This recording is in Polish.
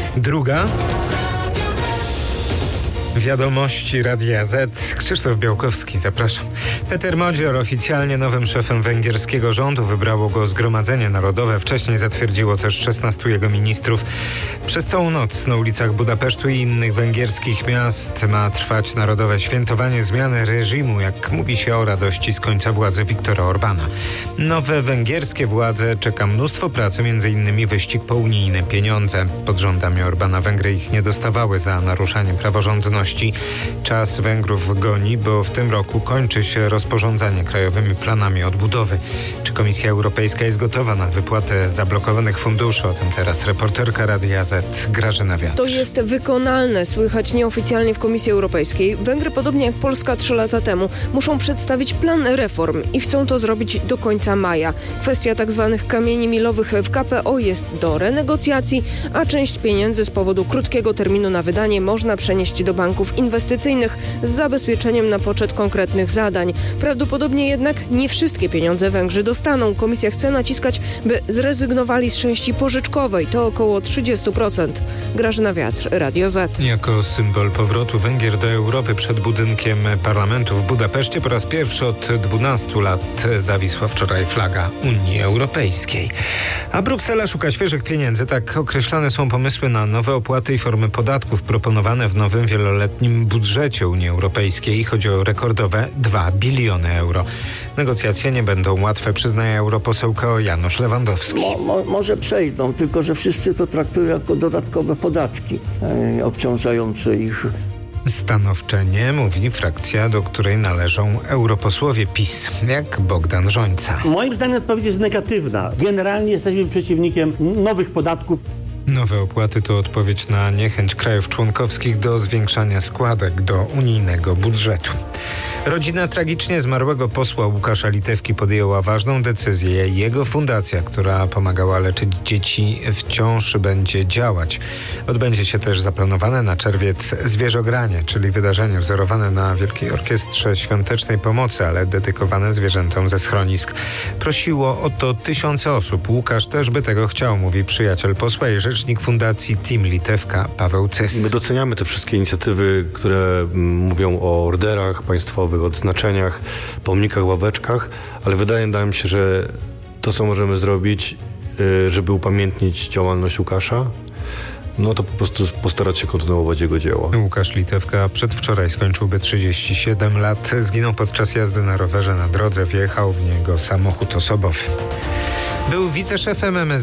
Druga. Wiadomości Radia Z. Krzysztof Białkowski, zapraszam. Peter Modzior oficjalnie nowym szefem węgierskiego rządu. Wybrało go Zgromadzenie Narodowe. Wcześniej zatwierdziło też 16 jego ministrów. Przez całą noc na ulicach Budapesztu i innych węgierskich miast ma trwać narodowe świętowanie zmiany reżimu. Jak mówi się o radości z końca władzy Viktora Orbana. Nowe węgierskie władze czeka mnóstwo pracy, m.in. wyścig po unijne pieniądze. Pod rządami Orbana Węgry ich nie dostawały za naruszanie praworządności. Czas Węgrów goni, bo w tym roku kończy się rozporządzanie krajowymi planami odbudowy. Czy Komisja Europejska jest gotowa na wypłatę zablokowanych funduszy? O tym teraz reporterka Radia Z Grażyna Wiatr. To jest wykonalne, słychać nieoficjalnie w Komisji Europejskiej. Węgry, podobnie jak Polska 3 lata temu, muszą przedstawić plan reform i chcą to zrobić do końca maja. Kwestia tzw. kamieni milowych w KPO jest do renegocjacji, a część pieniędzy z powodu krótkiego terminu na wydanie można przenieść do banków inwestycyjnych z zabezpieczeniem na poczet konkretnych zadań. Prawdopodobnie jednak nie wszystkie pieniądze Węgrzy dostaną. Komisja chce naciskać, by zrezygnowali z części pożyczkowej. To około 30%. Grażyna Wiatr, Radio Z. Jako symbol powrotu Węgier do Europy przed budynkiem parlamentu w Budapeszcie po raz pierwszy od 12 lat zawisła wczoraj flaga Unii Europejskiej. A Bruksela szuka świeżych pieniędzy. Tak określane są pomysły na nowe opłaty i formy podatków proponowane w nowym wieloletnim budżecie Unii Europejskiej. Chodzi o rekordowe 2 biliony euro. Negocjacje nie będą łatwe, przyznaje europoseł Janusz Lewandowski. Może przejdą, tylko że wszyscy to traktują jako dodatkowe podatki obciążające ich. Stanowczenie mówi frakcja, do której należą europosłowie PiS, jak Bogdan Rzońca. Moim zdaniem odpowiedź jest negatywna. Generalnie jesteśmy przeciwnikiem nowych podatków. Nowe opłaty to odpowiedź na niechęć krajów członkowskich do zwiększania składek do unijnego budżetu. Rodzina tragicznie zmarłego posła Łukasza Litewki podjęła ważną decyzję. Jego fundacja, która pomagała leczyć dzieci, wciąż będzie działać. Odbędzie się też zaplanowane na czerwiec zwierzogranie, czyli wydarzenie wzorowane na Wielkiej Orkiestrze Świątecznej Pomocy, ale dedykowane zwierzętom ze schronisk. Prosiło o to tysiące osób. Łukasz też by tego chciał, mówi przyjaciel posła i rzecznik fundacji Team Litewka Paweł Cys. My doceniamy te wszystkie inicjatywy, które mówią o orderach państwowych, odznaczeniach, pomnikach, ławeczkach, ale wydaje nam się, że to, co możemy zrobić, żeby upamiętnić działalność Łukasza, no to po prostu postarać się kontynuować jego dzieło. Łukasz Litewka przedwczoraj skończyłby 37 lat. Zginął podczas jazdy na rowerze na drodze. Wjechał w niego samochód osobowy. Był wiceszefem MSZ